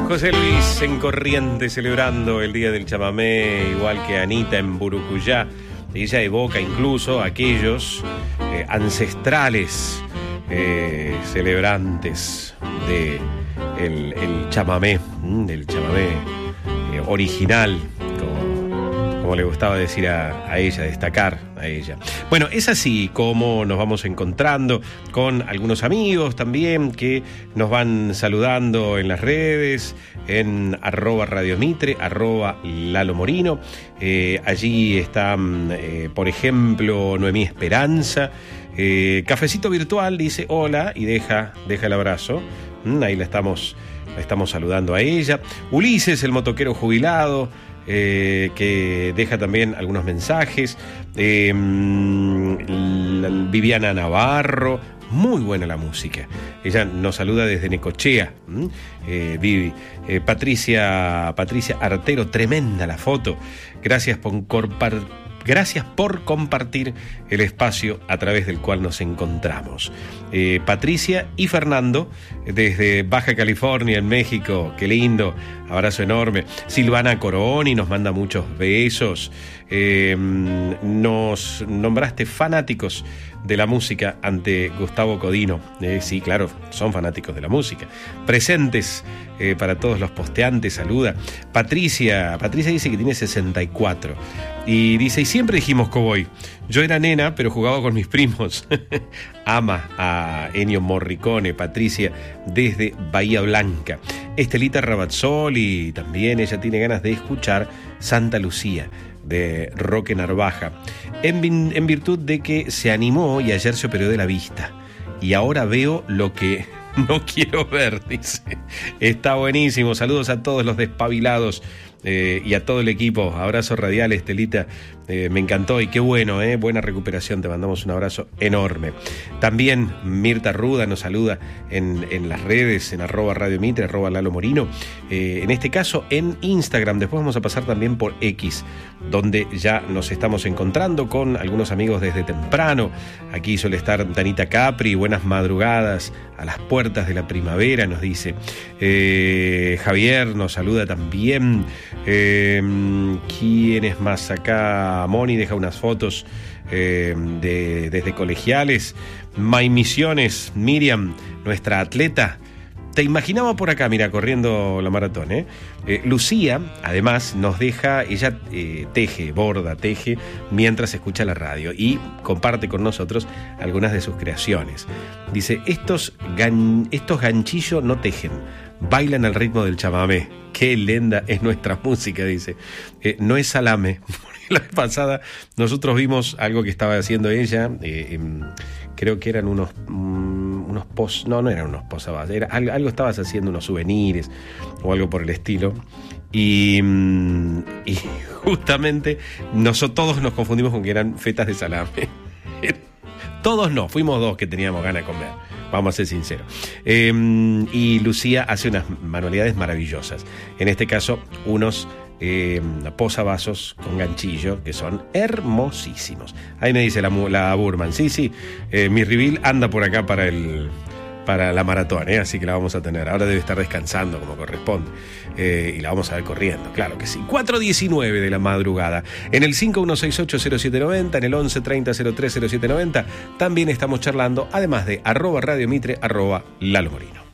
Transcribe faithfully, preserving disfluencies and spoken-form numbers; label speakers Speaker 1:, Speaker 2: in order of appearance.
Speaker 1: José Luis en Corrientes celebrando el Día del Chamamé, igual que Anita en Burucuyá. Ella evoca incluso aquellos eh, ancestrales eh, celebrantes de el, el chamamé, del chamamé eh, original, como, como le gustaba decir a, a ella, destacar a ella. Bueno, es así como nos vamos encontrando con algunos amigos también que nos van saludando en las redes, en arroba Radio Mitre, arroba Lalo Morino. Eh, allí están, eh, por ejemplo, Noemí Esperanza. Eh, Cafecito Virtual dice hola y deja, deja el abrazo. Mm, ahí la estamos, la estamos saludando a ella. Ulises, el motoquero jubilado. Eh, que deja también algunos mensajes. eh, Viviana Navarro, muy buena la música, ella nos saluda desde Necochea. eh, Vivi. eh, Patricia Patricia Artero, tremenda la foto, gracias por compartir Gracias por compartir el espacio a través del cual nos encontramos. Eh, Patricia y Fernando, desde Baja California, en México. Qué lindo, abrazo enorme. Silvana Coroni nos manda muchos besos. Eh, nos nombraste fanáticos de la música ante Gustavo Codino. Eh, sí, claro, son fanáticos de la música. Presentes eh, para todos los posteantes, saluda. Patricia, Patricia dice que tiene sesenta y cuatro. Y dice, y siempre dijimos cowboy. Yo era nena, pero jugaba con mis primos. Ama a Ennio Morricone, Patricia, desde Bahía Blanca. Estelita Rabazzoli, también ella tiene ganas de escuchar Santa Lucía, de Roque Narvaja, en, en virtud de que se animó y ayer se operó de la vista. Y ahora veo lo que no quiero ver, dice. Está buenísimo. Saludos a todos los despabilados eh, y a todo el equipo. Abrazo radial, Estelita. Eh, me encantó y qué bueno, eh, buena recuperación. Te mandamos un abrazo enorme. También Mirta Ruda nos saluda en, en las redes, en arroba Radio Mitre, arroba Lalo Morino. Eh, en este caso en Instagram. Después vamos a pasar también por X, donde ya nos estamos encontrando con algunos amigos desde temprano. Aquí suele estar Danita Capri. Buenas madrugadas a las puertas de la primavera, nos dice. Eh, Javier nos saluda también. Eh, ¿Quién es más acá? Moni deja unas fotos eh, de, desde colegiales. May Misiones, Miriam, nuestra atleta. Te imaginaba por acá, mira, corriendo la maratón, ¿eh? Eh, Lucía, además, nos deja, ella eh, teje, borda, teje, mientras escucha la radio y comparte con nosotros algunas de sus creaciones. Dice, estos, gan, estos ganchillos no tejen, bailan al ritmo del chamamé. Qué lenda es nuestra música, dice. Eh, no es salame. La vez pasada nosotros vimos algo que estaba haciendo ella, eh, eh, creo que eran unos um, unos pos, no, no eran unos posavasos, era algo, algo estabas haciendo, unos souvenirs o algo por el estilo, y, um, y justamente nosotros todos nos confundimos con que eran fetas de salame. Todos no, fuimos dos que teníamos ganas de comer, vamos a ser sinceros. Eh, y Lucía hace unas manualidades maravillosas, en este caso unos Eh, posavasos con ganchillo que son hermosísimos. Ahí me dice la, la Burman, sí, sí, eh, mi reveal anda por acá para el para la maratón, ¿eh? Así que la vamos a tener. Ahora debe estar descansando como corresponde, eh, y la vamos a ver corriendo, claro que sí. cuatro diecinueve de la madrugada. En el cinco uno seis ocho cero siete nueve cero, en el once treinta cero tres cero siete noventa también estamos charlando, además de arroba Radio Mitre, arroba Lalo Morino.